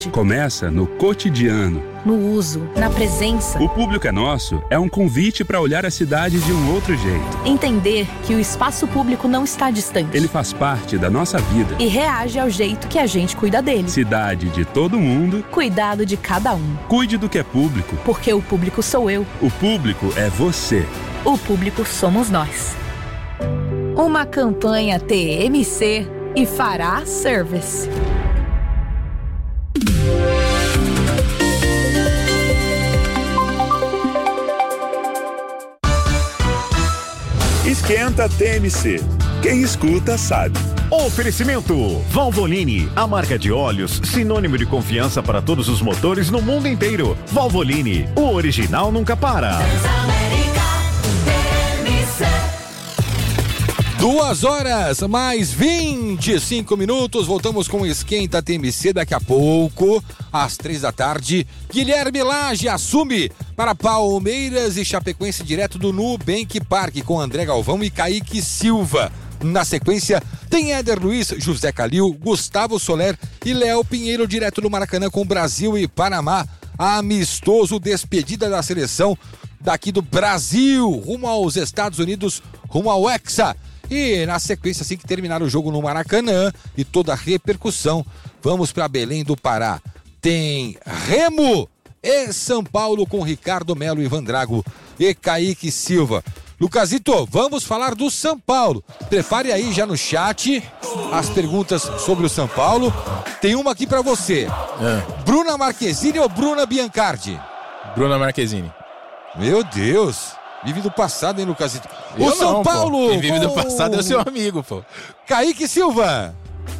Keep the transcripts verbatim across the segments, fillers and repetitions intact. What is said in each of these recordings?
Começa no cotidiano. No uso, na presença. O Público é Nosso é um convite para olhar a cidade de um outro jeito. Entender que o espaço público não está distante. Ele faz parte da nossa vida. E reage ao jeito que a gente cuida dele. Cidade de todo mundo. Cuidado de cada um. Cuide do que é público. Porque o público sou eu. O público é você. O público somos nós. Uma campanha T M C e Fará Service. Esquenta T M C. Quem escuta sabe. Oferecimento Valvoline, a marca de óleos sinônimo de confiança para todos os motores no mundo inteiro. Valvoline, o original nunca para. Duas horas, mais vinte e cinco minutos, voltamos com o Esquenta T M C daqui a pouco, às três da tarde. Guilherme Lage assume para Palmeiras e Chapecoense direto do Nubank Park com André Galvão e Kaique Silva. Na sequência, tem Éder Luiz, José Calil, Gustavo Soler e Léo Pinheiro direto do Maracanã com Brasil e Panamá. Amistoso, despedida da seleção daqui do Brasil, rumo aos Estados Unidos, rumo ao Hexa. E na sequência, assim que terminar o jogo no Maracanã e toda a repercussão, vamos para Belém do Pará. Tem Remo e São Paulo com Ricardo Melo, Ivan Drago e Kaique Silva. Lucasito, vamos falar do São Paulo. Prepare aí já no chat as perguntas sobre o São Paulo. Tem uma aqui para você. É. Bruna Marquezine ou Bruna Biancardi? Bruna Marquezine. Meu Deus. Vive do passado, hein, Lucasito? Eu o São não, Paulo! Quem vive do passado é o seu amigo, pô. Kaique Silva.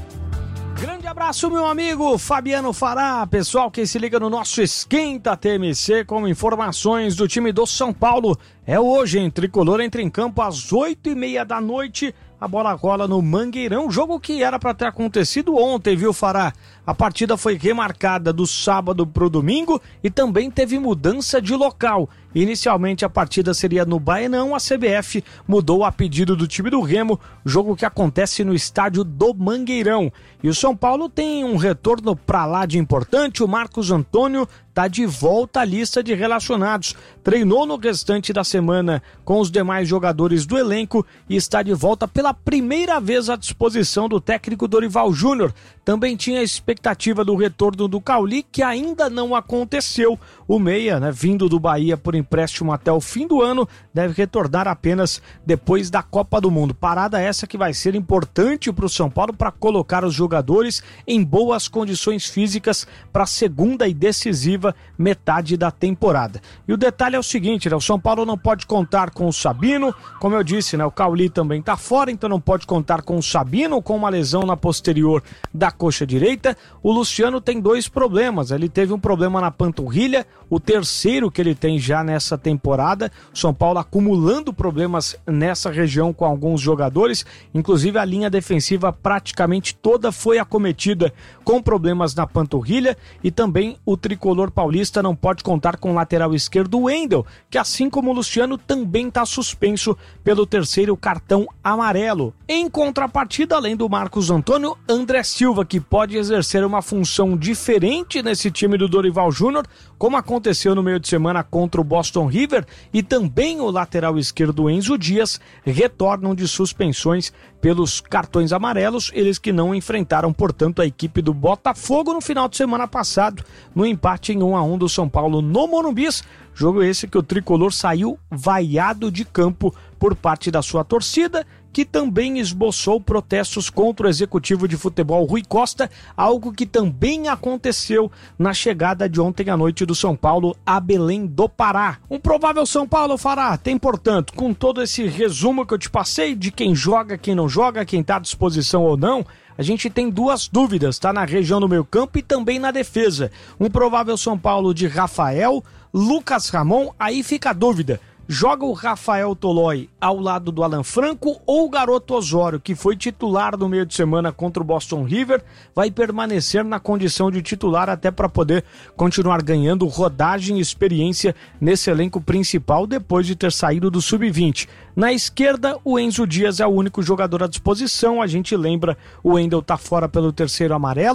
Grande abraço, meu amigo Fabiano Fará. Pessoal que se liga no nosso Esquenta T M C com informações do time do São Paulo. É hoje, hein? Tricolor entra em campo às oito e meia da noite. A bola rola no Mangueirão, jogo que era para ter acontecido ontem, viu, Fará? A partida foi remarcada do sábado pro domingo e também teve mudança de local. Inicialmente a partida seria no Baenão, a C B F mudou a pedido do time do Remo, jogo que acontece no estádio do Mangueirão. E o São Paulo tem um retorno pra lá de importante, o Marcos Antônio tá de volta à lista de relacionados. Treinou no restante da semana com os demais jogadores do elenco e está de volta pela primeira vez à disposição do técnico Dorival Júnior. Também tinha a expectativa do retorno do Cauli, que ainda não aconteceu. O meia, né, vindo do Bahia por empréstimo até o fim do ano, deve retornar apenas depois da Copa do Mundo. Parada essa que vai ser importante para o São Paulo para colocar os jogadores em boas condições físicas para a segunda e decisiva metade da temporada. E o detalhe é o seguinte, né, o São Paulo não pode contar com o Sabino, como eu disse, né, o Cauli também está fora, então não pode contar com o Sabino, com uma lesão na posterior da coxa direita. O Luciano tem dois problemas, ele teve um problema na panturrilha, o terceiro que ele tem já nessa temporada. O São Paulo acumulando problemas nessa região com alguns jogadores, inclusive a linha defensiva praticamente toda foi acometida com problemas na panturrilha, e também o tricolor paulista não pode contar com o lateral esquerdo Wendel, que assim como o Luciano também está suspenso pelo terceiro cartão amarelo. Em contrapartida, além do Marcos Antônio, André Silva, que pode exercer uma função diferente nesse time do Dorival Júnior, como aconteceu no meio de semana contra o Boston River, e também o lateral esquerdo Enzo Dias retornam de suspensões pelos cartões amarelos, eles que não enfrentaram, portanto, a equipe do Botafogo no final de semana passado, no empate em um a um do São Paulo no Morumbis, jogo esse que o tricolor saiu vaiado de campo por parte da sua torcida, que também esboçou protestos contra o executivo de futebol Rui Costa, algo que também aconteceu na chegada de ontem à noite do São Paulo a Belém do Pará. Um provável São Paulo fará, tem, portanto, com todo esse resumo que eu te passei de quem joga, quem não joga, quem está à disposição ou não, a gente tem duas dúvidas, tá? Na região do meio campo e também na defesa. Um provável São Paulo de Rafael, Lucas Ramon, aí fica a dúvida. Joga o Rafael Tolói ao lado do Alan Franco ou o garoto Osório, que foi titular no meio de semana contra o Boston River, vai permanecer na condição de titular até para poder continuar ganhando rodagem e experiência nesse elenco principal depois de ter saído do sub vinte. Na esquerda, o Enzo Dias é o único jogador à disposição. A gente lembra, o Wendel tá fora pelo terceiro amarelo.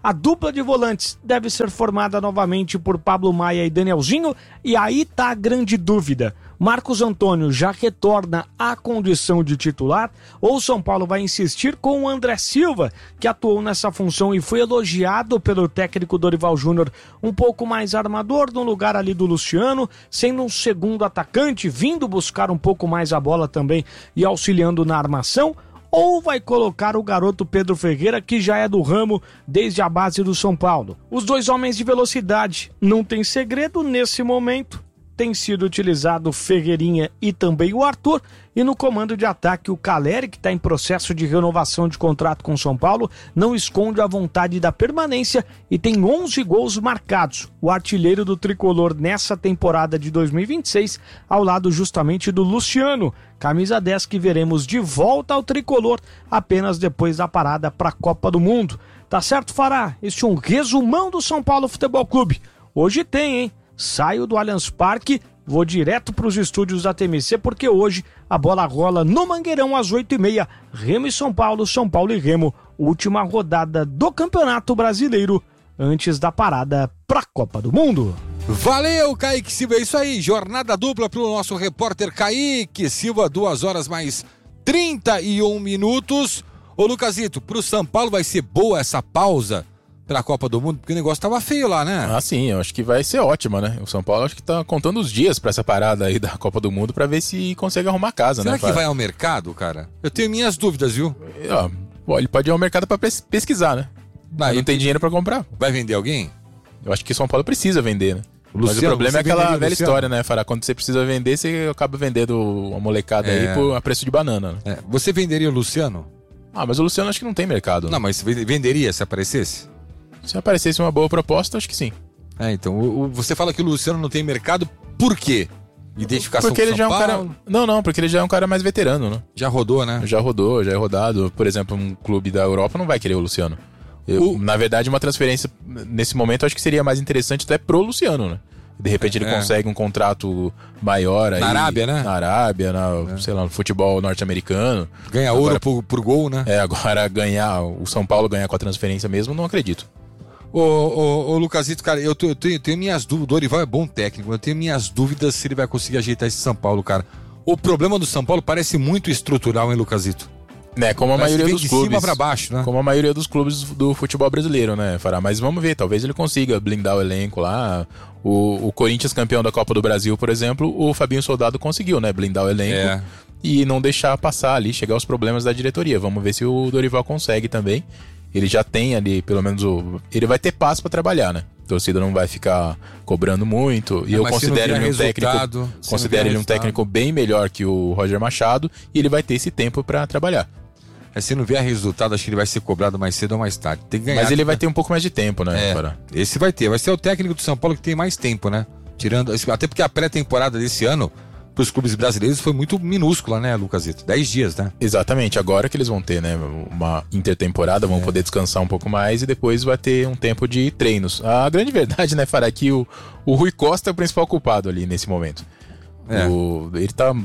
A dupla de volantes deve ser formada novamente por Pablo Maia e Danielzinho, e aí tá a grande dúvida. Marcos Antônio já retorna à condição de titular ou São Paulo vai insistir com o André Silva, que atuou nessa função e foi elogiado pelo técnico Dorival Júnior, um pouco mais armador no lugar ali do Luciano, sendo um segundo atacante, vindo buscar um pouco mais a bola também e auxiliando na armação? Ou vai colocar o garoto Pedro Ferreira, que já é do ramo desde a base do São Paulo? Os dois homens de velocidade, não tem segredo nesse momento. Tem sido utilizado o Ferreirinha e também o Arthur. E no comando de ataque, o Caleri, que está em processo de renovação de contrato com o São Paulo, não esconde a vontade da permanência e tem onze gols marcados. O artilheiro do tricolor nessa temporada de dois mil e vinte e seis, ao lado justamente do Luciano, camisa dez, que veremos de volta ao tricolor apenas depois da parada para a Copa do Mundo. Tá certo, Fará? Este é um resumão do São Paulo Futebol Clube. Hoje tem, hein? Saio do Allianz Parque, vou direto para os estúdios da T M C, porque hoje a bola rola no Mangueirão às oito e meia. Remo e São Paulo, São Paulo e Remo. Última rodada do Campeonato Brasileiro antes da parada para a Copa do Mundo. Valeu, Kaique Silva. É isso aí. Jornada dupla para o nosso repórter Kaique Silva. Duas horas mais trinta e um minutos. Ô, Lucasito, para o São Paulo vai ser boa essa pausa pela Copa do Mundo, porque o negócio tava feio lá, né? Ah, sim, eu acho que vai ser ótima, né? O São Paulo acho que tá contando os dias pra essa parada aí da Copa do Mundo pra ver se consegue arrumar casa, Será né? Será que vai ao mercado, cara? Eu tenho minhas dúvidas, viu? Ó, bom, ele pode ir ao mercado pra pes- pesquisar, né? Mas não tem dinheiro pra comprar. Vai vender alguém? Eu acho que o São Paulo precisa vender, né? O Luciano, mas o problema é aquela velha Luciano? história, né, Fará? Quando você precisa vender, você acaba vendendo uma molecada É. aí por a preço de banana, né? É. Você venderia o Luciano? Ah, mas o Luciano acho que não tem mercado. Não, Né? mas você venderia se aparecesse? Se aparecesse uma boa proposta, acho que sim. É, então, o, o, você fala que o Luciano não tem mercado, por quê? Identificação Porque com ele São já é um Paulo? cara... Não, não, porque ele já é um cara mais veterano, né? Já rodou, né? Já rodou, já é rodado. Por exemplo, um clube da Europa não vai querer o Luciano. Eu, O- Na verdade, uma transferência nesse momento eu acho que seria mais interessante até pro Luciano, né? De repente ele É. consegue um contrato maior aí. Na Arábia, né? Na Arábia, na, sei lá, no futebol norte-americano. Ganha Agora- ouro por, por gol, né? É, agora ganhar, o São Paulo ganhar com a transferência mesmo, não acredito. Ô, ô, ô Lucasito, cara, eu, tô- eu tenho, tenho minhas dúvidas. O Dorival é bom técnico, eu tenho minhas dúvidas se ele vai conseguir ajeitar esse São Paulo, cara. O problema do São Paulo parece muito estrutural, hein, Lucasito? Né, como a Parece que maioria vem dos de clubes. cima pra baixo, né? Como a maioria dos clubes do futebol brasileiro, né, Fará? Mas vamos ver, talvez ele consiga blindar o elenco lá. O, o Corinthians, campeão da Copa do Brasil, por exemplo, o Fabinho Soldado conseguiu, né, blindar o elenco É. e não deixar passar ali, chegar aos problemas da diretoria. Vamos ver se o Dorival consegue também. Ele já tem ali, pelo menos, o... ele vai ter passo pra trabalhar, né? A torcida não vai ficar cobrando muito. E É, eu mas se não considero vier ele um resultado, técnico, se não considero vier ele um resultado. técnico bem melhor que o Roger Machado e ele vai ter esse tempo pra trabalhar. É, se não vier resultado, acho que ele vai ser cobrado mais cedo ou mais tarde. Tem que ganhar. Mas ele tem vai que- ter um pouco mais de tempo, né, É, Fará? esse vai ter. Vai ser o técnico do São Paulo que tem mais tempo, né? Tirando, até porque a pré-temporada desse ano, pros clubes brasileiros, foi muito minúscula, né, Lucasito? Dez dias, né? Exatamente, agora que eles vão ter, né, uma intertemporada, vão poder descansar um pouco mais e depois vai ter um tempo de treinos. A grande verdade, né, Fará, é que o, o Rui Costa é o principal culpado ali nesse momento. É. O- ele tá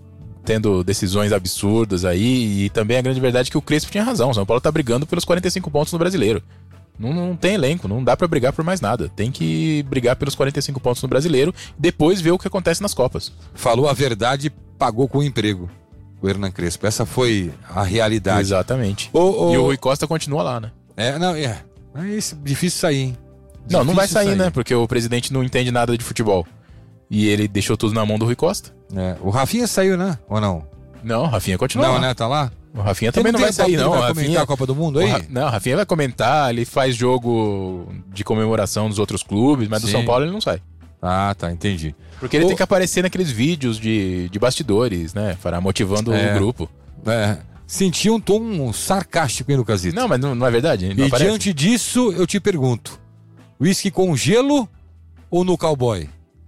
tendo decisões absurdas aí e também a grande verdade é que o Crespo tinha razão, o São Paulo tá brigando pelos quarenta e cinco pontos no Brasileiro. Não, não tem elenco, não dá pra brigar por mais nada. Tem que brigar pelos quarenta e cinco pontos no Brasileiro e depois ver o que acontece nas Copas. Falou a verdade e pagou com o emprego. O Hernan Crespo. Essa foi a realidade. Exatamente. Ô, ô, E o Rui Costa continua lá, né? É, não, é. É esse, difícil sair, hein? Não, não vai Difícil sair, né? Porque o presidente não entende nada de futebol. E ele deixou tudo na mão do Rui Costa. É, o Rafinha saiu, né? Ou não? Não, o Rafinha continua. Não, lá. né? Tá lá? O Rafinha Você também não tem vai sair, papo não. que O vai comentar Rafinha... a Copa do Mundo o aí? Ra- Não, o Rafinha vai comentar, ele faz jogo de comemoração dos outros clubes, mas do Sim. São Paulo ele não sai. Ah, tá, entendi. Porque ele Ô- tem que aparecer naqueles vídeos de, de bastidores, né? Fará motivando É. o grupo. É, senti um tom sarcástico, hein, Lucasito? Não, mas não, não é verdade. Ele não E aparece. diante disso, eu te pergunto: whisky com gelo ou no cowboy?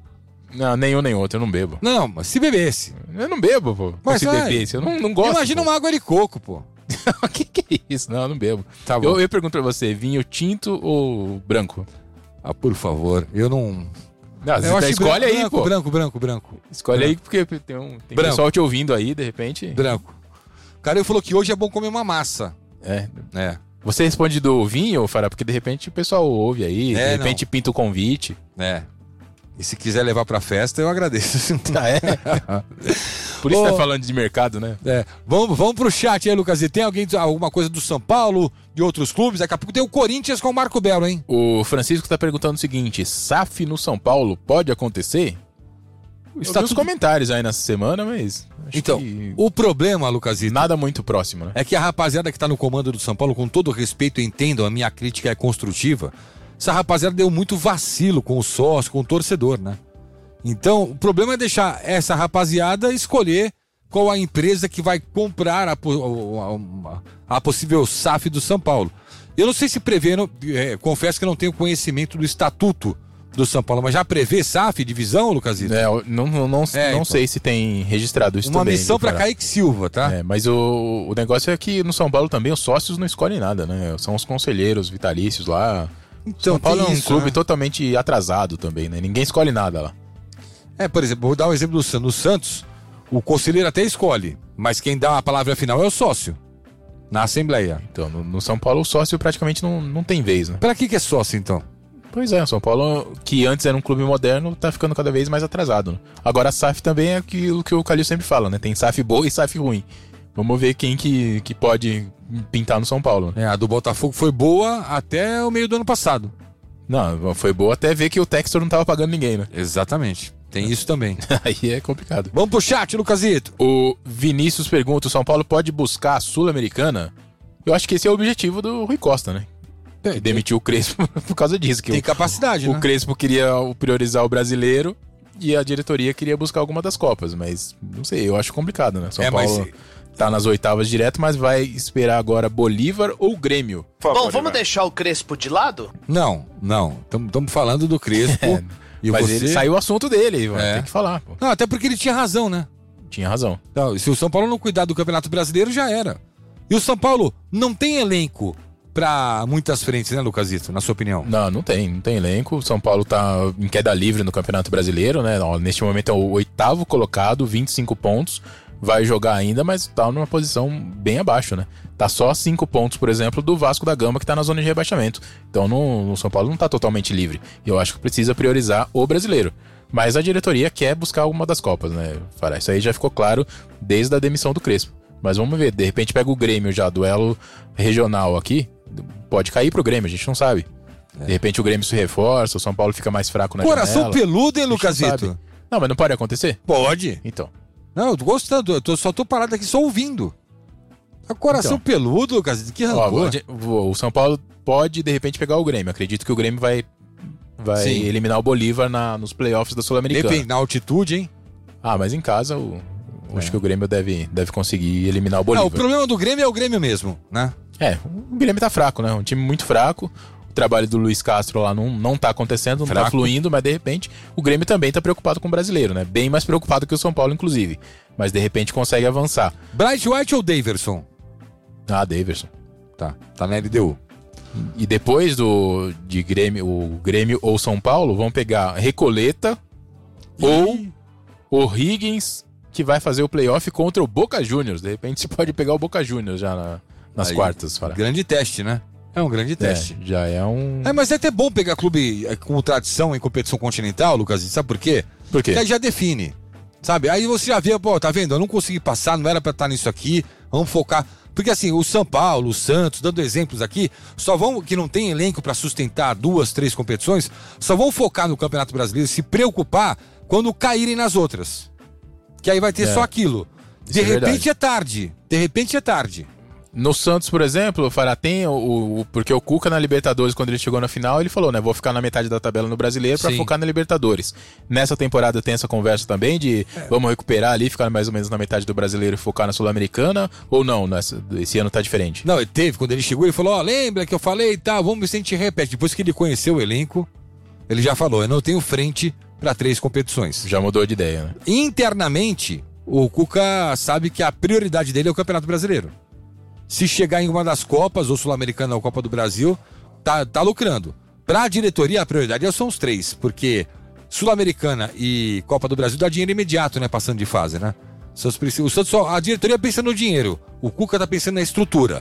Não, nenhum nem outro, eu não bebo. Não, mas se bebesse. Eu não bebo, pô. Mas se vai. bebesse, eu não, não gosto. Imagina pô. uma água de coco, pô. O que, que é isso? Não, eu não bebo. Tá bom. Eu, eu pergunto pra você, vinho tinto ou branco? Ah, por favor, eu não. Não, Eu você acho que escolhe branco, aí, branco, pô. Branco, branco, branco. Escolhe aí, porque tem um tem Branco. pessoal te ouvindo aí, de repente. Branco. O cara falou que hoje é bom comer uma massa. É. É. Você responde do vinho, Fará? Porque de repente o pessoal ouve aí, É, de repente não. pinta o convite. É. E se quiser levar pra festa, eu agradeço. Ah, é? Por isso Ô, tá falando de mercado, né? É. Vamos, vamos pro chat aí, Lucas. E tem alguém, alguma coisa do São Paulo, de outros clubes? Daqui a pouco tem o Corinthians com o Marco Belo, hein? O Francisco tá perguntando o seguinte: S A F no São Paulo pode acontecer? Está Está os tudo... comentários aí nessa semana, mas acho Então, que o problema, Lucasito, nada muito próximo, né? é que a rapaziada que tá no comando do São Paulo, com todo respeito, entendam, a minha crítica é construtiva. Essa rapaziada deu muito vacilo com o sócio, com o torcedor, né? Então, o problema é deixar essa rapaziada escolher qual a empresa que vai comprar a, a, a possível S A F do São Paulo. Eu não sei se prevendo, é, confesso que eu não tenho conhecimento do estatuto do São Paulo, mas já prevê S A F, divisão, Lucasito? É, eu não, não, não, É, não então. sei se tem registrado isso Uma também. missão viu, pra Fará? Kaique Silva, tá? É, mas o, o negócio é que no São Paulo também os sócios não escolhem nada, né? São os conselheiros vitalícios lá. Então, São Paulo é tem um isso, clube né? totalmente atrasado também, né? Ninguém escolhe nada lá. É, por exemplo, vou dar um exemplo do Santos. No Santos, o conselheiro até escolhe, mas quem dá a palavra final é o sócio, na Assembleia. Então, no, no São Paulo o sócio praticamente não, não tem vez, né? Pra que que é sócio, então? Pois é, o São Paulo, que antes era um clube moderno, tá ficando cada vez mais atrasado, né? Agora a S A F também é aquilo que o Calil sempre fala, né? Tem S A F boa e S A F ruim. Vamos ver quem que, que pode pintar no São Paulo, né? É, a do Botafogo foi boa até o meio do ano passado. Não, foi boa até ver que o Textor não tava pagando ninguém, né? Exatamente. Tem isso também. Aí é complicado. Vamos pro chat, Lucasito. O Vinícius pergunta: o São Paulo pode buscar a Sul-Americana? Eu acho que esse é o objetivo do Rui Costa, né? Tem, E demitiu o Crespo por causa disso. Que tem o, capacidade, o né? Crespo queria priorizar o brasileiro e a diretoria queria buscar alguma das Copas. Mas não sei, eu acho complicado, né? São É, mas- Paulo tá nas oitavas direto, mas vai esperar agora Bolívar ou Grêmio. Bom, vamos deixar o Crespo de lado? Não, não. Estamos falando do Crespo. E mas você... ele saiu o assunto dele, mano, É. tem que falar. Pô. Não, até porque ele tinha razão, né? Tinha razão. Então, se o São Paulo não cuidar do Campeonato Brasileiro, já era. E o São Paulo não tem elenco pra muitas frentes, né, Lucasito? Na sua opinião? Não, não tem, não tem elenco. O São Paulo tá em queda livre no Campeonato Brasileiro, né? Ó, neste momento é o oitavo colocado, vinte e cinco pontos. Vai jogar ainda, mas tá numa posição bem abaixo, né? Tá só cinco pontos, por exemplo, do Vasco da Gama, que tá na zona de rebaixamento. Então no, no São Paulo não tá totalmente livre. E eu acho que precisa priorizar o brasileiro. Mas a diretoria quer buscar alguma das Copas, né? Fará, isso aí já ficou claro desde a demissão do Crespo. Mas vamos ver, de repente pega o Grêmio já, duelo regional aqui, pode cair pro Grêmio, a gente não sabe. É. De repente o Grêmio se reforça, o São Paulo fica mais fraco na Coração janela. peludo, hein, A gente não Lucasito? sabe. Não, mas não pode acontecer? Pode. Então. Não, eu tô gostando, eu tô, só tô parado aqui só ouvindo. A coração Então. peludo, Lucasito, que Ó, rancor. o o São Paulo pode de repente pegar o Grêmio. Acredito que o Grêmio vai, vai Sim. eliminar o Bolívar na, nos playoffs da Sul-Americana. Depende, na altitude, hein? Ah, mas em casa o, É. acho que o Grêmio deve, deve conseguir eliminar o É, Bolívar. o problema do Grêmio é o Grêmio mesmo, né? É, o Grêmio tá fraco, né? Um time muito fraco. O trabalho do Luiz Castro lá não, não tá acontecendo, não Fraco. tá fluindo, mas de repente o Grêmio também tá preocupado com o brasileiro, né? Bem mais preocupado que o São Paulo, inclusive. Mas de repente consegue avançar. Bright White ou Daverson? Ah, Daverson. Tá, tá na L D U. E depois do de Grêmio, o Grêmio ou São Paulo vão pegar Recoleta ou o Higgins, que vai fazer o playoff contra o Boca Juniors. De repente você pode pegar o Boca Juniors já na- nas Aí, quartas. Fará. Grande teste, né? É um grande teste. É, já é um... É, mas é até bom pegar clube é, com tradição em competição continental, Lucas. Sabe por quê? Por quê? Porque aí já define. Sabe? Aí você já vê, pô, tá vendo? Eu não consegui passar, não era pra estar nisso aqui. Vamos focar. Porque assim, o São Paulo, o Santos, dando exemplos aqui, só vão, que não tem elenco pra sustentar duas, três competições, só vão focar no Campeonato Brasileiro, se preocupar quando caírem nas outras. Que aí vai ter É. só aquilo. De Isso é repente verdade. é tarde. De repente é tarde. No Santos, por exemplo, Fará, tem o, o... Porque o Cuca na Libertadores, quando ele chegou na final, ele falou, né? Vou ficar na metade da tabela no Brasileiro pra Sim. focar na Libertadores. Nessa temporada tem essa conversa também de vamos recuperar ali, ficar mais ou menos na metade do Brasileiro e focar na Sul-Americana, ou não? Nessa, esse ano tá diferente. Não, ele teve, quando ele chegou, ele falou, ó, lembra que eu falei e tá, vamos ver se a gente repete. Depois que ele conheceu o elenco, ele já falou, eu não tenho frente pra três competições. Já mudou de ideia, né? Internamente, o Cuca sabe que a prioridade dele é o Campeonato Brasileiro. Se chegar em uma das Copas, ou Sul-Americana ou Copa do Brasil, tá, tá lucrando. Pra diretoria, a prioridade são os três, porque Sul-Americana e Copa do Brasil dá dinheiro imediato, né? Passando de fase, né? O Santos, o Santos só, a diretoria pensa no dinheiro, o Cuca tá pensando na estrutura.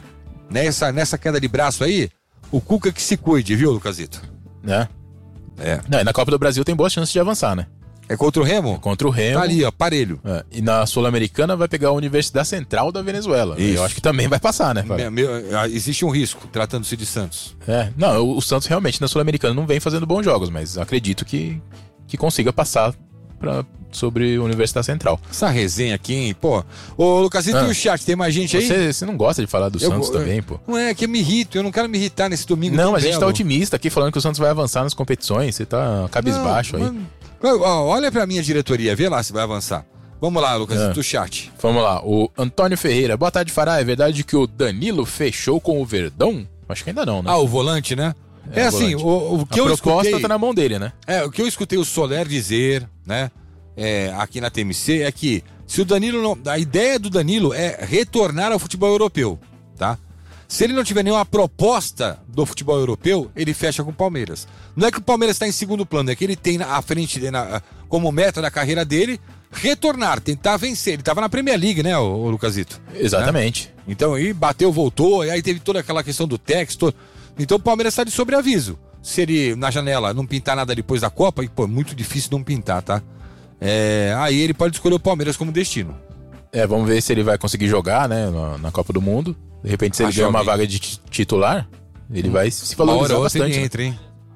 nessa, nessa queda de braço aí, o Cuca que se cuide, viu, Lucasito? Né? É. Não, e na Copa do Brasil tem boas chances de avançar, né? É contra o Remo? Contra o Remo. Tá ali, ó, parelho. É, e na Sul-Americana vai pegar a Universidade Central da Venezuela. Isso. Eu acho que também vai passar, né? Meu, meu, existe um risco, tratando-se de Santos. É, não, o, o Santos realmente na Sul-Americana não vem fazendo bons jogos, mas acredito que, que consiga passar pra, sobre a Universidade Central. Essa resenha aqui, hein? Pô, ô Lucasito, Ah. e o chat, tem mais gente aí? Você, você não gosta de falar do Eu- Santos eu- também, pô? Não é, que eu me irrito, eu não quero me irritar nesse domingo. Não, tão a gente tá belo. otimista aqui falando que o Santos vai avançar nas competições. Você tá cabisbaixo Não, aí. mano, ó, olha pra minha diretoria, vê lá se vai avançar. Vamos lá, Lucasito, Ah. o chat. Vamos lá, o Antônio Ferreira. Boa tarde, Fará. É verdade que o Danilo fechou com o Verdão? Acho que ainda não, né? Ah, o volante, né? É, É, o assim, volante. o, o que a eu proposta escutei... tá na mão dele, né? É, o que eu escutei o Soler dizer, né, é, aqui na T M C, é que se o Danilo não... A ideia do Danilo é retornar ao futebol europeu, tá? Se ele não tiver nenhuma proposta do futebol europeu, ele fecha com o Palmeiras. Não é que o Palmeiras está em segundo plano, é que ele tem na- à frente, dele, na- como meta da carreira dele, retornar, tentar vencer. Ele estava na Premier League, né, o, Lucasito? Exatamente. Então, aí bateu, voltou, e aí teve toda aquela questão do texto. Então o Palmeiras está de sobreaviso. Se ele, na janela, não pintar nada depois da Copa, e pô, é muito difícil não pintar, tá? É, aí ele pode escolher o Palmeiras como destino. É, vamos ver se ele vai conseguir jogar, né, na, na Copa do Mundo. De repente, se ele Acho ganhar uma alguém. vaga de ti- titular, ele vai se Uma valorizar hora ou outra bastante. ele né? entra, hein?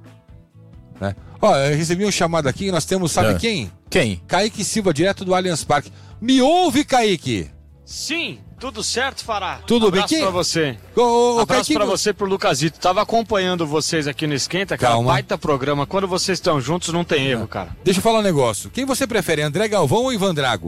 Né? Ó, eu recebi um chamado aqui, nós temos, sabe É. quem? Quem? Kaique Silva, direto do Allianz Parque. Me ouve, Kaique! Sim, tudo certo, Fará? Tudo bem? Abraço Quem- pra você. Ô, ô, ô, Abraço Kaique, pra você e pro Lucasito. Tava acompanhando vocês aqui no Esquenta, cara. Calma. Baita programa. Quando vocês estão juntos, não tem erro, cara. Deixa eu falar um negócio. Quem você prefere, André Galvão ou Ivan Drago?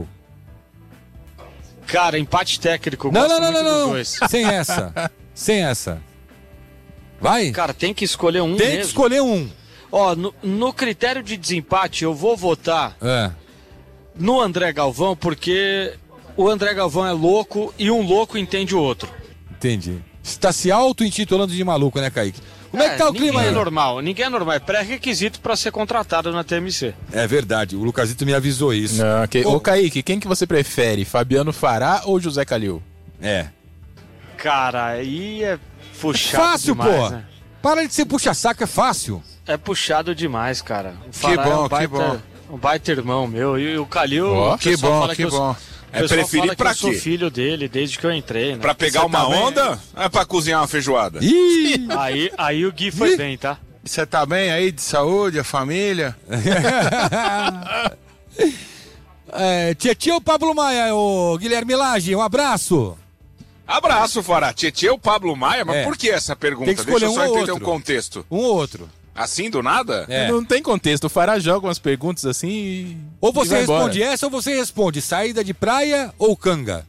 Cara, empate técnico. Não, gosto não, não, muito não, dos não. dois. Sem essa. Sem essa. Vai? Cara, tem que escolher um Tem mesmo. que escolher um. Ó, no, no critério de desempate, eu vou votar É. no André Galvão, porque o André Galvão é louco e um louco entende o outro. Entendi. Está se auto-intitulando de maluco, né, Kaique? Como é que tá o ninguém clima é aí? normal, ninguém é normal. É pré-requisito pra ser contratado na T M C. É verdade, o Lucasito me avisou isso. Não, que... Ô, Ô, Kaique, quem que você prefere? Fabiano Fará ou José Calil? É. Cara, aí é puxado Fácil, demais, pô. né? Para de ser puxa-saco, é fácil. É puxado demais, cara. O Fará bom, é um que baita, bom. um baita irmão meu. E o Calil, Ó, o que pessoal bom, fala que eu- bom. O É pessoal preferir fala que pra eu sou quê? filho dele desde que eu entrei, né? Pra pegar Você uma tá bem? onda? É pra cozinhar uma feijoada? Ih! Aí, aí o Gui foi Ih. bem, tá? Você tá bem aí de saúde, a família? é, tia, tia ou Pablo Maia, o Guilherme Lage, um abraço. Abraço, Fará. Tietê ou Pablo Maia? Mas É. por que essa pergunta? Tem que escolher Deixa eu só um ou entender outro. o contexto. Um ou outro. Assim, do nada? É. Não tem contexto. O Fará joga umas perguntas assim e. Ou e você vai embora. responde essa ou você responde saída de praia ou canga.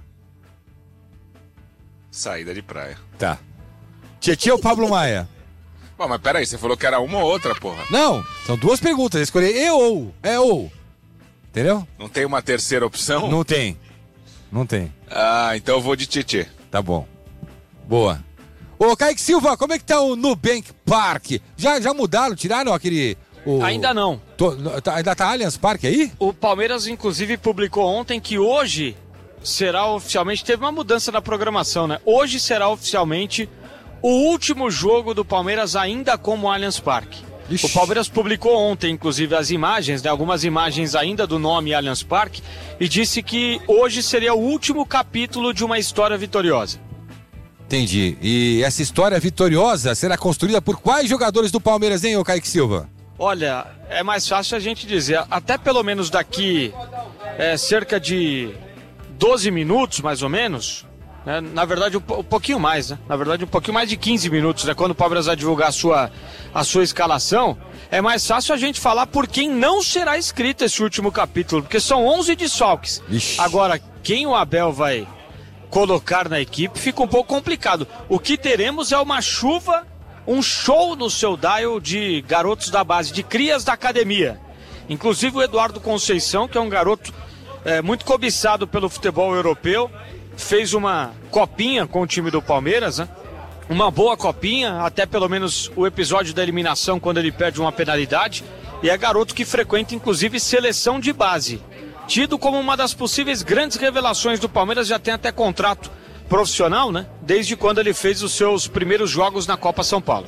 Saída de praia. Tá. Tia, tia ou Pablo Maia? Bom, mas peraí, você falou que era uma ou outra, porra. Não, são duas perguntas. Escolher eu ou. É ou. Entendeu? Não tem uma terceira opção? Não tem. Não tem. Ah, então eu vou de Tietê. Tá bom. Boa. Ô, Kaique Silva, como é que tá o Nubank Park? Já, já mudaram, tiraram aquele... o- Ainda não. Tô- tá- ainda tá Allianz Parque aí? O Palmeiras, inclusive, publicou ontem que hoje será oficialmente... Teve uma mudança na programação, né? Hoje será oficialmente o último jogo do Palmeiras ainda como Allianz Parque. Ixi. O Palmeiras publicou ontem, inclusive, as imagens, né? Algumas imagens ainda do nome Allianz Parque, e disse que hoje seria o último capítulo de uma história vitoriosa. Entendi. E essa história vitoriosa será construída por quais jogadores do Palmeiras, hein, ô Kaique Silva? Olha, é mais fácil a gente dizer, até pelo menos daqui é, cerca de doze minutos, mais ou menos, né? Na verdade um, po- um pouquinho mais, né? Na verdade um pouquinho mais de quinze minutos, né? Quando o Palmeiras vai divulgar a sua, a sua escalação, é mais fácil a gente falar por quem não será escrito esse último capítulo, porque são onze desfalques. Ixi. Agora, quem o Abel vai colocar na equipe fica um pouco complicado. O que teremos é uma chuva, um show no seu dial de garotos da base, de crias da academia. Inclusive o Eduardo Conceição, que é um garoto é, muito cobiçado pelo futebol europeu, fez uma copinha com o time do Palmeiras, né? Uma boa copinha, até pelo menos o episódio da eliminação, quando ele perde uma penalidade. E é garoto que frequenta, inclusive, seleção de base. Tido como uma das possíveis grandes revelações do Palmeiras, já tem até contrato profissional, né? Desde quando ele fez os seus primeiros jogos na Copa São Paulo.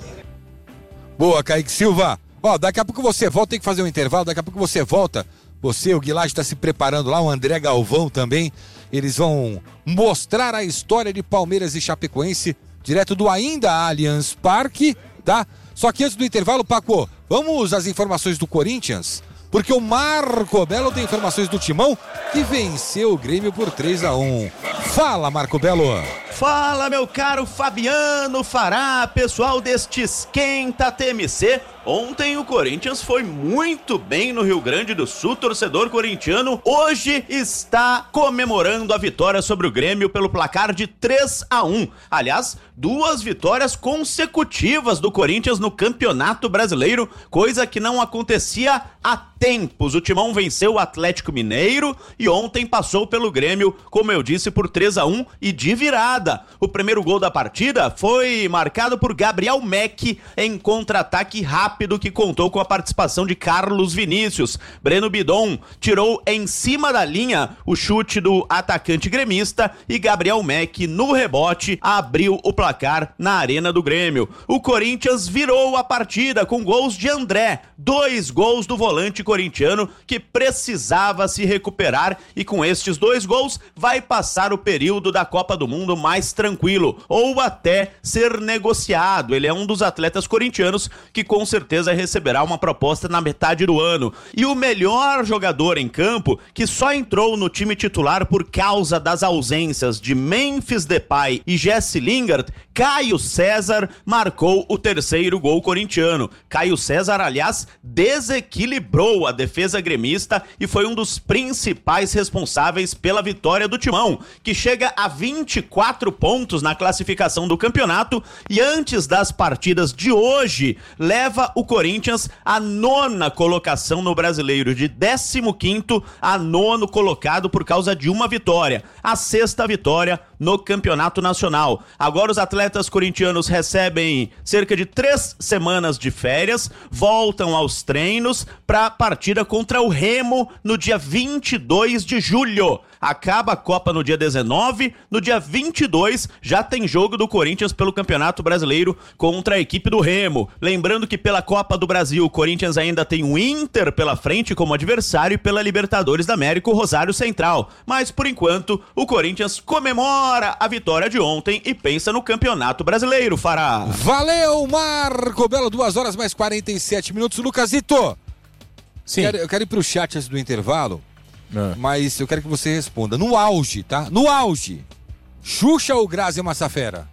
Boa, Kaique Silva. Ó, daqui a pouco você volta, tem que fazer um intervalo, daqui a pouco você volta. Você, o Guilherme está se preparando lá, o André Galvão também. Eles vão mostrar a história de Palmeiras e Chapecoense, direto do ainda Allianz Parque, tá? Só que antes do intervalo, Paco, vamos às informações do Corinthians, porque o Marco Belo tem informações do Timão, que venceu o Grêmio por três a um. Fala, Marco Belo. Fala, meu caro Fabiano Fará, pessoal deste Esquenta T M C. Ontem o Corinthians foi muito bem no Rio Grande do Sul, torcedor corintiano hoje está comemorando a vitória sobre o Grêmio pelo placar de três a um. Aliás, duas vitórias consecutivas do Corinthians no Campeonato Brasileiro, coisa que não acontecia há tempos. O Timão venceu o Atlético Mineiro e ontem passou pelo Grêmio, como eu disse, por três a um e de virada. O primeiro gol da partida foi marcado por Gabriel Meck em contra-ataque rápido que contou com a participação de Carlos Vinícius. Breno Bidon tirou em cima da linha o chute do atacante gremista e Gabriel Meck no rebote abriu o placar na arena do Grêmio. O Corinthians virou a partida com gols de André, dois gols do volante corintiano que precisava se recuperar e com estes dois gols vai passar o período da Copa do Mundo mais tranquilo ou até ser negociado. Ele é um dos atletas corintianos que com certeza receberá uma proposta na metade do ano. E o melhor jogador em campo, que só entrou no time titular por causa das ausências de Memphis Depay e Jesse Lingard, Caio César marcou o terceiro gol corintiano. Caio César, aliás, desequilibrou a defesa gremista e foi um dos principais responsáveis pela vitória do Timão, que chega a vinte e quatro pontos na classificação do campeonato e antes das partidas de hoje, leva o Corinthians à nona colocação no Brasileiro, de décimo quinto a nono colocado por causa de uma vitória, a sexta vitória no Campeonato Nacional. Agora os atletas corintianos recebem cerca de três semanas de férias, voltam aos treinos para a partida contra o Remo no dia vinte e dois de julho. Acaba a Copa no dia dezenove, no dia vinte e dois já tem jogo do Corinthians pelo Campeonato Brasileiro contra a equipe do Remo. Lembrando que pela Copa do Brasil o Corinthians ainda tem o Inter pela frente como adversário e pela Libertadores da América o Rosário Central. Mas por enquanto o Corinthians comemora a vitória de ontem e pensa no Campeonato Brasileiro, Fará. Valeu, Marco Belo, duas horas mais quarenta e sete minutos. Lucasito, Sim. Quero, eu quero ir pro chat antes do intervalo. Ah. Mas eu quero que você responda. No auge, tá? No auge. Xuxa ou Grazi Massafera?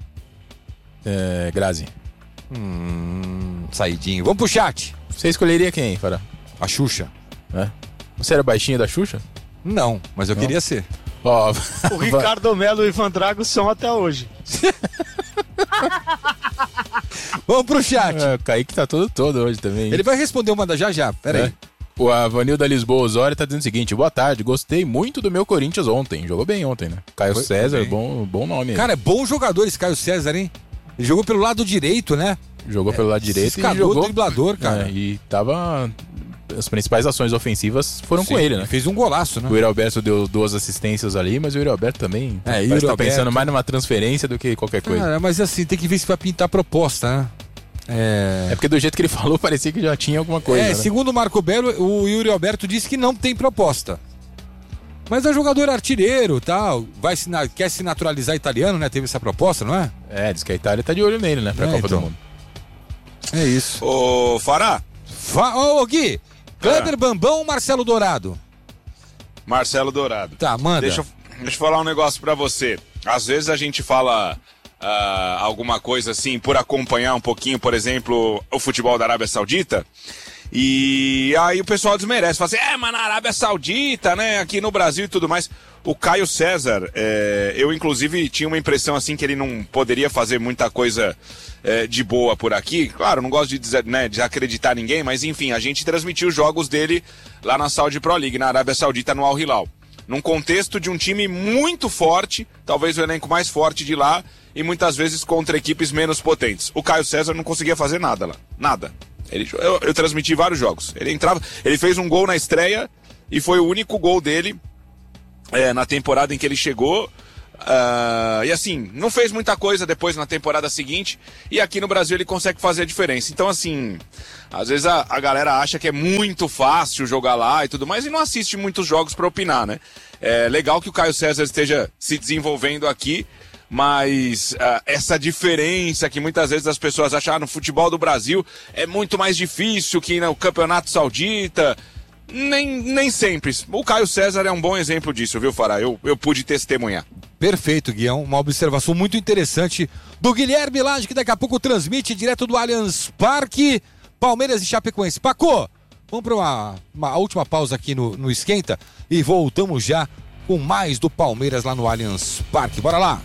É, Grazi. Hum, saidinho. Vamos pro chat. Você escolheria quem, Fará? A Xuxa. É? Você era baixinho da Xuxa? Não, mas eu Não. queria ser. Ó, O Ricardo Melo e o Ivan Drago são até hoje. Vamos pro chat. É, o Kaique tá todo todo hoje também. Ele vai responder uma da já já. Pera aí. É. O Avanildo da Lisboa Osório tá dizendo o seguinte: boa tarde, gostei muito do meu Corinthians ontem. Jogou bem ontem, né? Caio Foi, César, foi bom, bom nome. Cara, é bom jogador esse Caio César, hein? Ele jogou pelo lado direito, né? Jogou pelo lado direito e Ciscador, jogou... driblador, cara. É, e tava... As principais ações ofensivas foram Sim, com ele, né? Fez um golaço, né? O Yuri Alberto deu duas assistências ali, mas o Yuri Alberto também É, parece Yuri que tá Alberto... pensando mais numa transferência do que qualquer coisa. Cara, mas assim, tem que ver se vai pintar a proposta, né? É... É porque do jeito que ele falou, parecia que já tinha alguma coisa. É, né? segundo o Marco Belo, o Yuri Alberto disse que não tem proposta. Mas é jogador artilheiro, tal, vai se na... quer se naturalizar italiano, né? Teve essa proposta, não é? É, diz que a Itália tá de olho nele, né? Pra É, Copa então. do Mundo. É isso. Ô, Fará, Fa... Ô, Gui, Kleber Bambão ou Marcelo Dourado? Marcelo Dourado. Tá, manda. Deixa eu, deixa eu falar um negócio pra você. Às vezes a gente fala ah, alguma coisa assim por acompanhar um pouquinho, por exemplo, o futebol da Arábia Saudita. E aí o pessoal desmerece, fala assim, é, mas na Arábia Saudita, né, aqui no Brasil e tudo mais. O Caio César, é, eu inclusive tinha uma impressão assim que ele não poderia fazer muita coisa é, de boa por aqui. Claro, não gosto de, dizer, né, de acreditar ninguém, mas enfim, a gente transmitiu os jogos dele lá na Saudi Pro League, na Arábia Saudita, no Al Hilal. Num contexto de um time muito forte, talvez o elenco mais forte de lá, e muitas vezes contra equipes menos potentes. O Caio César não conseguia fazer nada lá, nada. Ele, eu, eu transmiti vários jogos. Ele entrava, ele fez um gol na estreia e foi o único gol dele é, na temporada em que ele chegou. Uh, e assim, não fez muita coisa depois na temporada seguinte, e aqui no Brasil ele consegue fazer a diferença. Então assim, às vezes a, a galera acha que é muito fácil jogar lá e tudo mais, e não assiste muitos jogos para opinar, né? É legal que o Caio César esteja se desenvolvendo aqui, mas uh, essa diferença que muitas vezes as pessoas acham, ah, no futebol do Brasil é muito mais difícil que no Campeonato Saudita. Nem, nem sempre. O Caio César é um bom exemplo disso, viu, Fará? Eu, eu pude testemunhar. Perfeito, Guião. Uma observação muito interessante do Guilherme Lage, que daqui a pouco transmite direto do Allianz Parque, Palmeiras e Chapecoense. Paco, vamos para uma, uma última pausa aqui no, no Esquenta e voltamos já com mais do Palmeiras lá no Allianz Parque. Bora lá!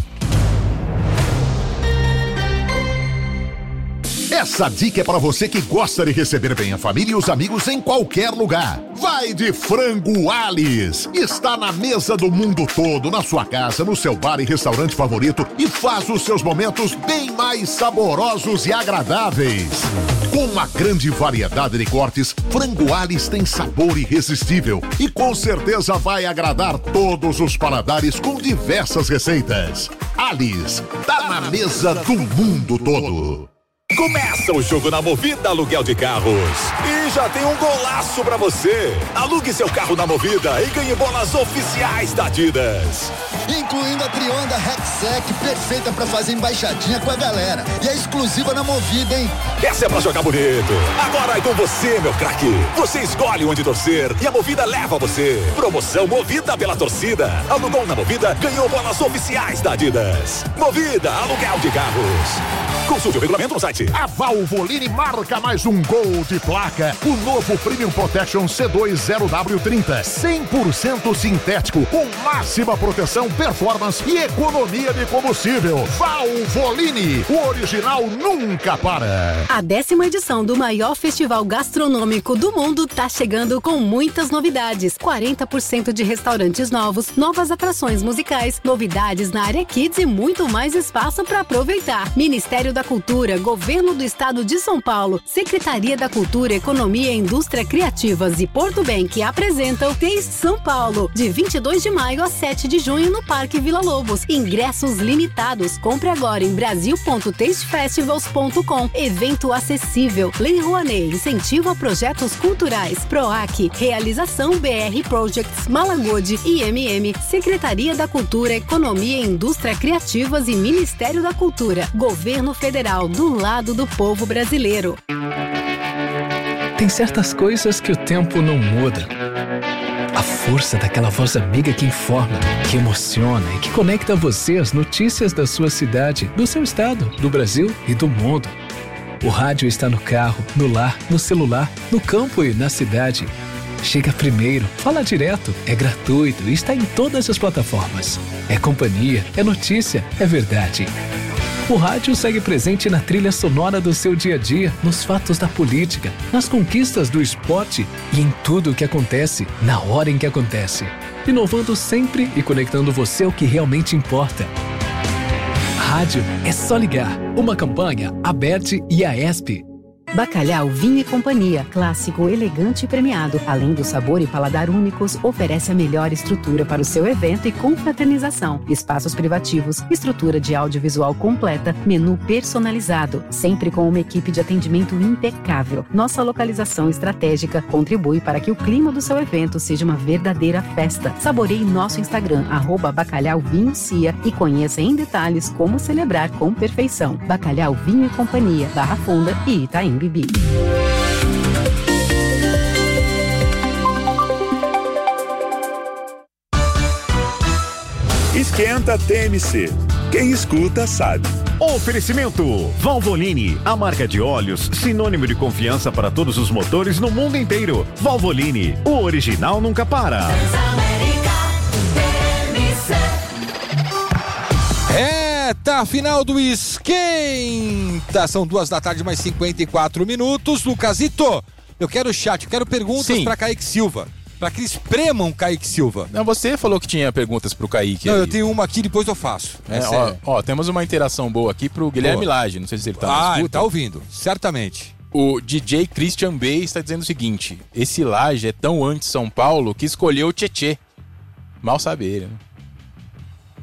Essa dica é para você que gosta de receber bem a família e os amigos em qualquer lugar. Vai de Frango Alice. Está na mesa do mundo todo, na sua casa, no seu bar e restaurante favorito e faz os seus momentos bem mais saborosos e agradáveis. Com uma grande variedade de cortes, Frango Alice tem sabor irresistível e com certeza vai agradar todos os paladares com diversas receitas. Alice, tá na mesa do mundo todo. Começa o jogo na Movida Aluguel de Carros. E já tem um golaço pra você. Alugue seu carro na Movida e ganhe bolas oficiais da Adidas. Incluindo a Trionda Rexec, perfeita pra fazer embaixadinha com a galera. E é exclusiva na Movida, hein? Essa é pra jogar bonito. Agora é com você, meu craque. Você escolhe onde torcer e a Movida leva você. Promoção Movida pela torcida. Alugou na Movida, ganhou bolas oficiais da Adidas. Movida Aluguel de Carros. Consulte o regulamento no site. A Valvoline marca mais um gol de placa. O novo Premium Protection C dois zero W trinta. cem por cento sintético, com máxima proteção, performance e economia de combustível. Valvoline, o original nunca para. A décima edição do maior festival gastronômico do mundo tá chegando com muitas novidades. quarenta por cento de restaurantes novos, novas atrações musicais, novidades na área Kids e muito mais espaço para aproveitar. Ministério da Cultura, Governo do Estado de São Paulo, Secretaria da Cultura, Economia e Indústria Criativas e Porto Bank apresentam Taste São Paulo, de vinte e dois de maio a sete de junho no Parque Vila Lobos. Ingressos limitados. Compre agora em brasil ponto taste festivals ponto com. Evento acessível. Lei Rouanet, incentivo a projetos culturais. PROAC, realização B R Projects, Malagode e M M. Secretaria da Cultura, Economia e Indústria Criativas e Ministério da Cultura. Governo Federal, do lado do povo brasileiro. Tem certas coisas que o tempo não muda. A força daquela voz amiga que informa, que emociona e que conecta você às notícias da sua cidade, do seu estado, do Brasil e do mundo. O rádio está no carro, no lar, no celular, no campo e na cidade. Chega primeiro, fala direto, é gratuito e está em todas as plataformas. É companhia, é notícia, é verdade. O rádio segue presente na trilha sonora do seu dia a dia, nos fatos da política, nas conquistas do esporte e em tudo o que acontece, na hora em que acontece. Inovando sempre e conectando você ao que realmente importa. Rádio é só ligar. Uma campanha, Aberte e A E S P. Bacalhau Vinho e Companhia, clássico, elegante e premiado. Além do sabor e paladar únicos, oferece a melhor estrutura para o seu evento e confraternização. Espaços privativos, estrutura de audiovisual completa, menu personalizado, sempre com uma equipe de atendimento impecável. Nossa localização estratégica contribui para que o clima do seu evento seja uma verdadeira festa. Saboreie nosso Instagram, arroba Bacalhau Vinho Cia, e conheça em detalhes como celebrar com perfeição. Bacalhau Vinho e Companhia, Barra Funda e Itaim Bibi. Esquenta T M C. Quem escuta sabe. Oferecimento Valvoline, a marca de óleos sinônimo de confiança para todos os motores no mundo inteiro. Valvoline, o original nunca para. Reta final do Esquenta. São duas da tarde, mais cinquenta e quatro minutos. Lucasito, eu quero chat, eu quero perguntas para Kaique Silva. Para que eles premam Kaique Silva. Não, você falou que tinha perguntas pro Kaique. Não, aí. eu tenho uma aqui, depois eu faço. É, ó, ó, temos uma interação boa aqui pro Guilherme Boa. Lage. Não sei se ele tá na Ah, escuta. ele tá ouvindo, certamente. O D J Christian Bey está dizendo o seguinte: esse Lage é tão anti-São Paulo que escolheu o Tietê. Mal sabe ele, né?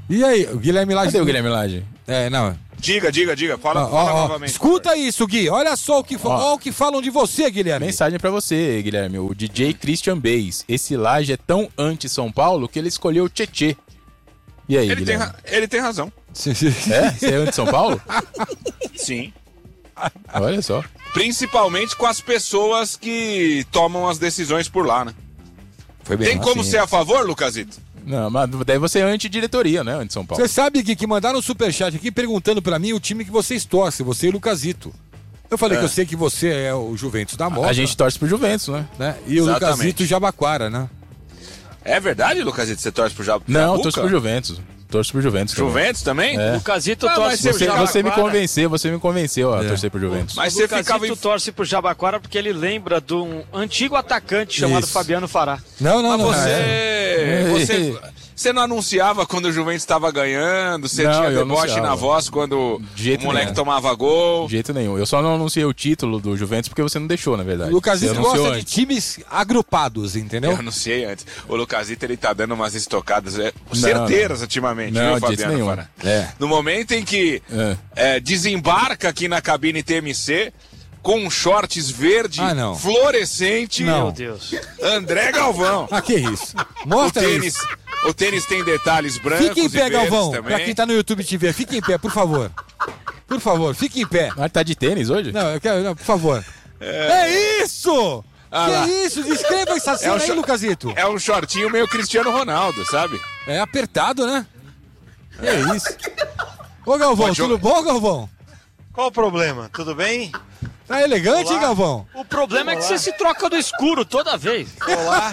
E aí, o Guilherme Lage... Cadê o Guilherme Lage? É, não... Diga, diga, diga. Fala, ó, fala ó, novamente. Escuta isso, Gui. Olha só o que, fa- Ó. ó, o que falam de você, Guilherme. Mensagem pra você, Guilherme. O D J Christian Bass. Esse Laje é tão anti-São Paulo que ele escolheu o Tietê. E aí, Ele tem, Guilherme? ra- ele tem razão. É? Você é anti-São Paulo? Sim. Olha só. Principalmente com as pessoas que tomam as decisões por lá, né? Foi Tem como assim. ser a favor, Lucasito? Não, mas daí você é anti-diretoria, né? Anti-São Paulo. Você sabe, Gui, que mandaram um superchat aqui perguntando pra mim o time que vocês torcem, você e o Lucasito. Eu falei É. que eu sei que você é o Juventus da Moca. A gente torce pro Juventus, né? né? E o Exatamente. Lucasito Jabaquara, né? É verdade, Lucasito? Você torce pro Jabu? Não, eu torço pro Juventus. Torço pro Juventus. também. Juventus também? É. Lucasito Ah, torce mas pro Você, Jabaquara. você me convenceu, você me convenceu a É. torcer pro Juventus. Mas o você Lucasito ficava em... torce pro Jabaquara porque ele lembra de um antigo atacante chamado Isso. Fabiano Fará. Não, não, Mas não. você... é. você... Você não anunciava quando o Juventus estava ganhando? Você Não, tinha eu deboche anunciava. na voz quando De jeito o moleque nenhum. tomava gol? De jeito nenhum. Eu só não anunciei o título do Juventus porque você não deixou, na verdade. O Lucasito Você anunciou gosta de antes. times agrupados, entendeu? Eu anunciei antes. O Lucasito, ele tá dando umas estocadas é, Não, certeiras não. ultimamente, Não, viu, de jeito Fabiano nenhum. Fará? É. No momento em que É. é, desembarca aqui na cabine T M C com shorts verde Ah, não. fluorescente, Não. Meu Deus. André Galvão. Ah, que isso? O Mostra tênis, isso. o tênis tem detalhes brancos Fique em e pé, verdes Galvão. também. Pra quem tá no YouTube te ver, fique em pé, por favor. Por favor, fique em pé. Ah, tá de tênis hoje? Não, eu quero, não, por favor. É, isso! Ah que lá. isso? Descreva essa cena um aí, shor- Lucasito. É um shortinho meio Cristiano Ronaldo, sabe? É apertado, né? É isso. Ô, Galvão, Pode tudo jogar. bom, Galvão? Qual o problema? Tudo bem? Tá elegante, Olá. hein, Galvão? O problema é que Olá. você se troca do escuro toda vez. Olá.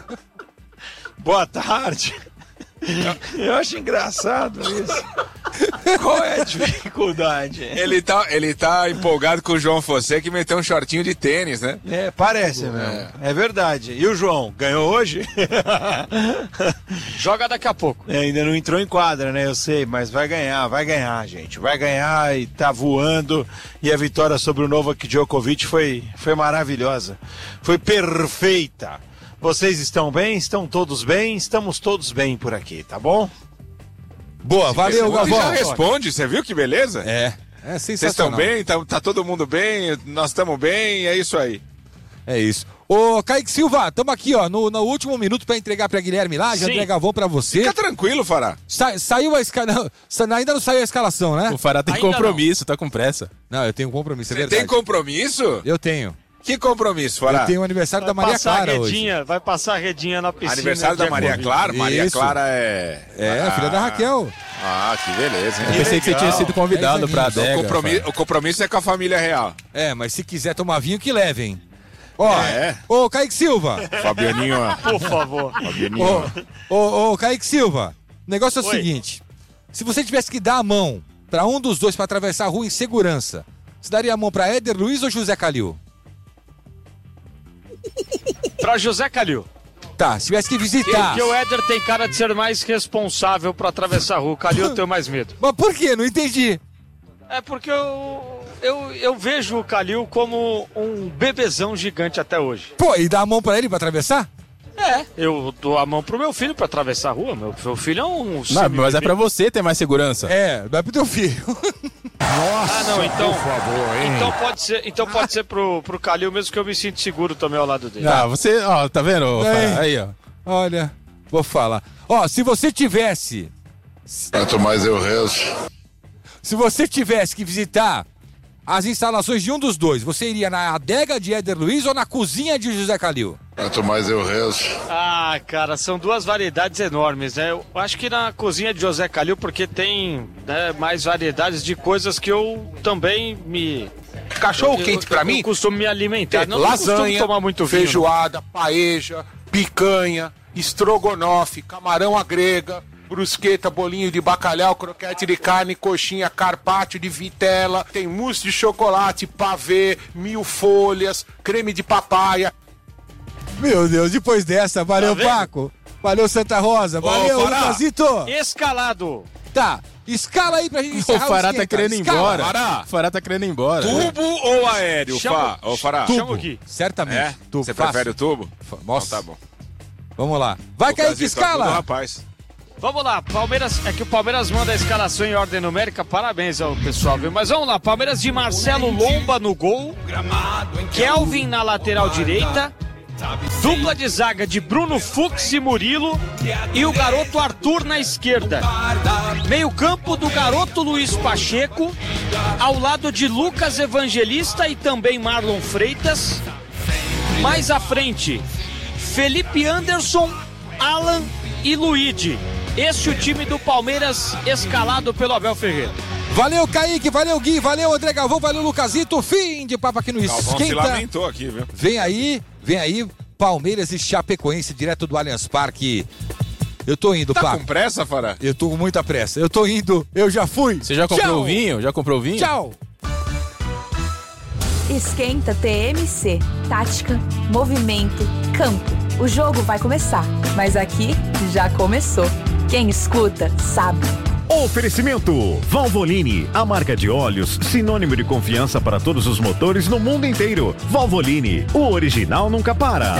Boa tarde. Eu acho engraçado isso. Qual é a dificuldade? Ele tá, ele tá empolgado com o João Fonseca que meteu um shortinho de tênis, né? É, parece mesmo. É verdade. E o João, ganhou hoje? Joga daqui a pouco. É, ainda não entrou em quadra, né? Eu sei, mas vai ganhar, vai ganhar, gente. Vai ganhar e tá voando. E a vitória sobre o Novak Djokovic foi, foi maravilhosa. Foi perfeita. Vocês estão bem? Estão todos bem? Estamos todos bem por aqui, tá bom? Boa, valeu, Você Galvão. já responde, você viu que beleza? É, é Vocês estão sensacional. bem? Tá, tá todo mundo bem? Nós estamos bem? É isso aí. É isso. Ô, Kaique Silva, estamos aqui, ó, no, no último minuto pra entregar pra Guilherme lá, já Sim. André Galvão pra você. Fica tranquilo, Fará. Sa- saiu a escalação. Ainda não saiu a escalação, né? O Fará tem Ainda compromisso, tá com pressa. Não, eu tenho um compromisso, é Você verdade. tem compromisso? Eu tenho. Que compromisso, Fará? Eu tenho o aniversário Vai da Maria passar Clara a hoje. redinha, vai passar a redinha na piscina. Aniversário da dia Maria Covid. Clara? Maria Isso. Clara é... É, a filha da Ah. Raquel. Ah, que beleza, Eu hein? pensei que você tinha sido convidado dez pra aninhos. O adega. compromisso, o compromisso é com a família real. É, mas se quiser tomar vinho, que levem. Ó, É. ô, Kaique Silva. Fabianinho, ó. Por favor. Fabianinho, ó. Ô, ô, ô, Kaique Silva. O negócio é o Oi. seguinte. Se você tivesse que dar a mão pra um dos dois pra atravessar a rua em segurança, você daria a mão pra Éder Luiz ou José Calil? Pra José Calil. Tá, se tivesse que visitar. Porque o Éder tem cara de ser mais responsável pra atravessar a rua. O Calil eu tenho mais medo. Mas por quê? Não entendi. É porque eu, eu, eu vejo o Calil como um bebezão gigante até hoje. Pô, e dar a mão pra ele pra atravessar? É, eu dou a mão pro meu filho pra atravessar a rua. Meu, meu filho é um... Não, mas é pra você ter mais segurança. É, dá pro teu filho. Ah, não, então... Então pode ser, então pode ser pro, pro Calil mesmo que eu me sinto seguro também ao lado dele. Ah, você, ó, tá vendo? ô, Aí. Fará? Aí, ó. Olha, vou falar. Ó, se você tivesse. Quanto mais eu rezo. Se você tivesse que visitar as instalações de um dos dois, você iria na adega de Éder Luiz ou na cozinha de José Calil? Quanto mais eu rezo. Ah, cara, são duas variedades enormes, né? Eu acho que na cozinha de José Calil, porque tem né, mais variedades de coisas que eu também me... Cachorro eu- quente eu- pra eu mim? costumo me alimentar. É, Não, não costumo lasanha, tomar muito vinho. feijoada, paeja, picanha, estrogonofe, camarão à grega, brusqueta, bolinho de bacalhau, croquete de carne, coxinha, carpaccio de vitela, tem mousse de chocolate, pavê, mil folhas, creme de papaya. Meu Deus, depois dessa, valeu, vendo? Paco. Valeu, Santa Rosa. Valeu, Fará. Lucasito. Escalado. Tá, escala aí pra gente O encerrar Fará esquenta. tá querendo ir Escala. embora. Fará. O Fará tá querendo ir embora. Tubo ou aéreo, Chama- Fá? Ô, Fará? Tubo. Chama o Gui. Certamente. É? Tubo. Você Fácil. prefere o tubo? Nossa. Então tá bom. Vamos lá. Vai, Kaique, Lucasito, tá tudo, escala. rapaz. Vamos lá, Palmeiras, é que o Palmeiras manda a escalação em ordem numérica, parabéns ao pessoal, viu? Mas vamos lá, Palmeiras de Marcelo Lomba no gol, Kelvin na lateral direita, dupla de zaga de Bruno Fux e Murilo e o garoto Arthur na esquerda. Meio campo do garoto Luiz Pacheco, ao lado de Lucas Evangelista e também Marlon Freitas. Mais à frente, Felipe Anderson, Alan e Luigi. Esse é o time do Palmeiras escalado pelo Abel Ferreira. Valeu, Kaique, valeu, Gui, valeu, André Galvão, valeu, Lucasito. Fim de papo aqui no Galvão Esquenta. se lamentou aqui, viu? Vem aí, vem aí, Palmeiras e Chapecoense, direto do Allianz Parque. Eu tô indo, Tá Paco. com pressa, Fará? Eu tô com muita pressa. Eu tô indo, eu já fui. Você já comprou Tchau. o vinho? Já comprou o vinho? Tchau. Esquenta T M C. Tática, movimento, campo. O jogo vai começar, mas aqui já começou. Quem escuta, sabe. Oferecimento Valvoline, a marca de óleos, sinônimo de confiança para todos os motores no mundo inteiro. Valvoline, o original nunca para.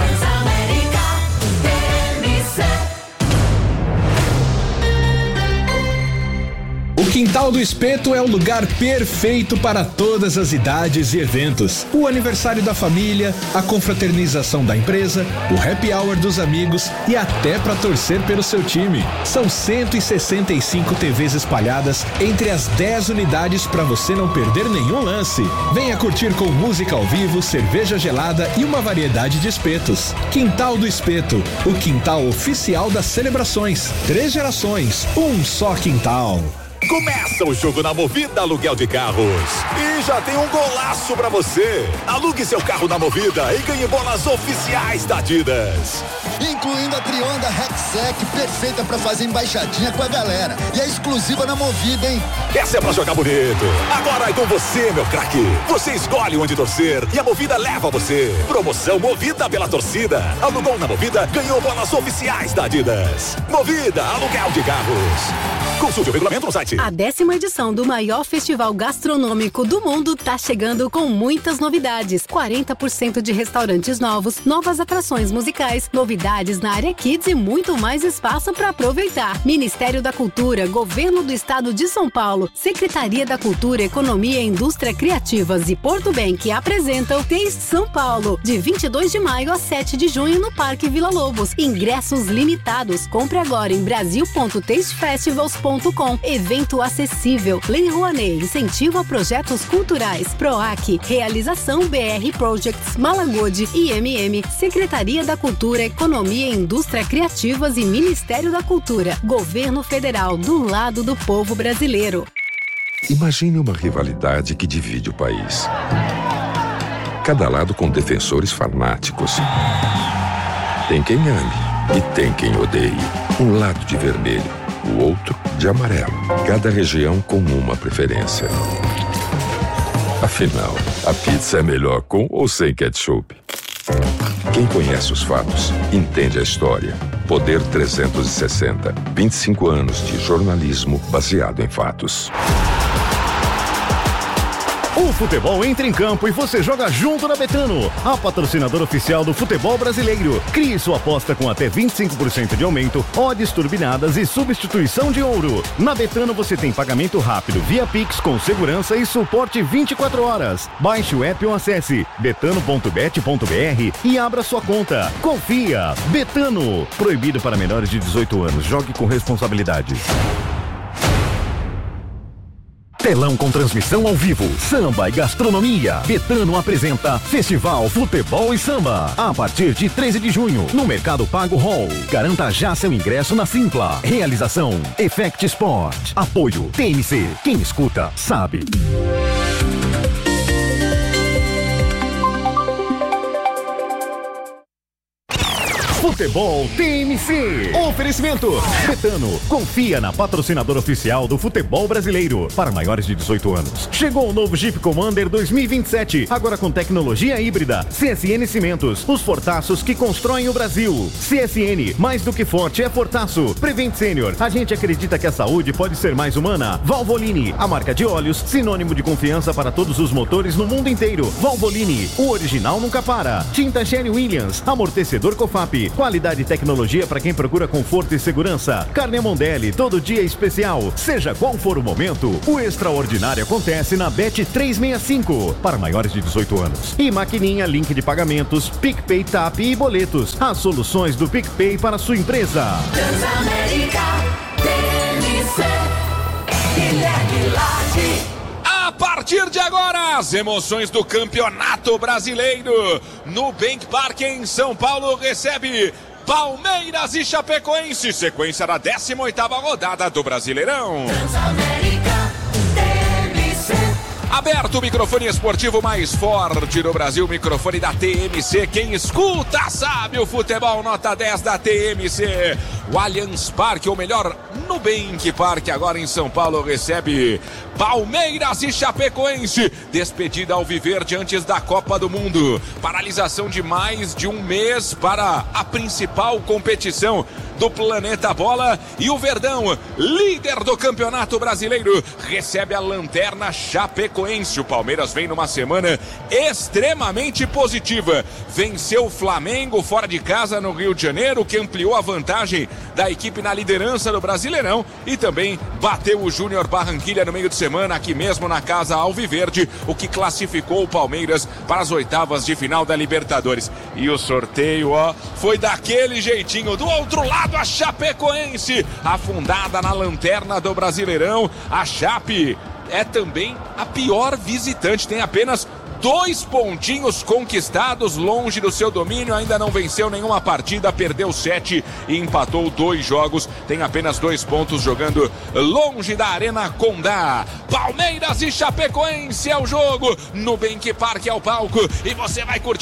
O Quintal do Espeto é o lugar perfeito para todas as idades e eventos. O aniversário da família, a confraternização da empresa, o happy hour dos amigos e até para torcer pelo seu time. São cento e sessenta e cinco T Vs espalhadas entre as dez unidades para você não perder nenhum lance. Venha curtir com música ao vivo, cerveja gelada e uma variedade de espetos. Quintal do Espeto, o quintal oficial das celebrações. Três gerações, um só quintal. Começa o jogo na Movida Aluguel de Carros. E já tem um golaço pra você. Alugue seu carro na Movida e ganhe bolas oficiais da Adidas. Incluindo a Trionda Rexec, perfeita pra fazer embaixadinha com a galera. E é exclusiva na Movida, hein? Essa é pra jogar bonito. Agora é com você, meu craque. Você escolhe onde torcer e a Movida leva você. Promoção Movida pela torcida. Alugou na Movida, ganhou bolas oficiais da Adidas. Movida Aluguel de Carros. Consulte o regulamento no site. A décima edição do maior festival gastronômico do mundo tá chegando com muitas novidades. quarenta por cento de restaurantes novos, novas atrações musicais, novidades na área Kids e muito mais espaço para aproveitar. Ministério da Cultura, Governo do Estado de São Paulo, Secretaria da Cultura, Economia e Indústria Criativas e Porto Bank apresentam Taste São Paulo, de vinte e dois de maio a sete de junho no Parque Vila Lobos. Ingressos limitados. Compre agora em brasil ponto taste festivals ponto com. Evento acessível. Lei Rouanet, incentivo a projetos culturais. PROAC, realização B R Projects, Malagode, I M M, Secretaria da Cultura, Economia e Indústria Criativas e Ministério da Cultura. Governo Federal, do lado do povo brasileiro. Imagine uma rivalidade que divide o país. Cada lado com defensores fanáticos. Tem quem ame e tem quem odeie. Um lado de vermelho, o outro de amarelo. Cada região com uma preferência. Afinal, a pizza é melhor com ou sem ketchup? Quem conhece os fatos, entende a história. Poder trezentos e sessenta. vinte e cinco anos de jornalismo baseado em fatos. O futebol entra em campo e você joga junto na Betano, a patrocinadora oficial do futebol brasileiro. Crie sua aposta com até vinte e cinco por cento de aumento, odds turbinadas e substituição de ouro. Na Betano você tem pagamento rápido via Pix com segurança e suporte vinte e quatro horas. Baixe o app ou acesse betano ponto bet ponto br e abra sua conta. Confia! Betano. Proibido para menores de dezoito anos. Jogue com responsabilidade. Telão com transmissão ao vivo, samba e gastronomia. Betano apresenta Festival Futebol e Samba. A partir de treze de junho, no Mercado Pago Hall. Garanta já seu ingresso na Simpla. Realização Effect Sport. Apoio T M C. Quem escuta, sabe. Futebol T M C. Oferecimento Betano. Confia na patrocinadora oficial do futebol brasileiro. Para maiores de dezoito anos. Chegou o novo Jeep Commander dois mil e vinte e sete. Agora com tecnologia híbrida. C S N Cimentos. Os fortaços que constroem o Brasil. C S N. Mais do que forte é fortaço. Prevent Senior. A gente acredita que a saúde pode ser mais humana. Valvoline. A marca de óleos. Sinônimo de confiança para todos os motores no mundo inteiro. Valvoline. O original nunca para. Tinta Sherry Williams. Amortecedor Cofap. qualidade e tecnologia para quem procura conforto e segurança. Carne Mondelli, todo dia é especial. Seja qual for o momento, o extraordinário acontece na Bet trezentos e sessenta e cinco, para maiores de dezoito anos. E maquininha, link de pagamentos, PicPay, Tap e boletos. As soluções do PicPay para sua empresa. Transamérica, T M C, Guilherme Lage. A partir de agora, as emoções do Campeonato Brasileiro. Nubank Park em São Paulo recebe Palmeiras e Chapecoense, sequência da décima oitava rodada do Brasileirão. Transamérica, T M C. Aberto o microfone esportivo mais forte do Brasil, microfone da T M C. Quem escuta sabe, o futebol nota dez da T M C. O Allianz Parque, ou melhor, Nubank Parque, agora em São Paulo, recebe Palmeiras e Chapecoense. Despedida alviverde antes da Copa do Mundo. Paralisação de mais de um mês para a principal competição do Planeta Bola. E o Verdão, líder do Campeonato Brasileiro, recebe a lanterna Chapecoense. O Palmeiras vem numa semana extremamente positiva. Venceu o Flamengo fora de casa no Rio de Janeiro, que ampliou a vantagem da equipe na liderança do Brasileirão, e também bateu o Júnior Barranquilla no meio de semana, aqui mesmo na casa alviverde, o que classificou o Palmeiras para as oitavas de final da Libertadores. E o sorteio, ó, foi daquele jeitinho. Do outro lado, a Chapecoense, afundada na lanterna do Brasileirão. A Chape é também a pior visitante, tem apenas dois pontinhos conquistados, longe do seu domínio, ainda não venceu nenhuma partida, perdeu sete e empatou dois jogos, tem apenas dois pontos jogando longe da Arena Condá. Palmeiras e Chapecoense é o jogo, Nubank Parque é o palco, e você vai curtir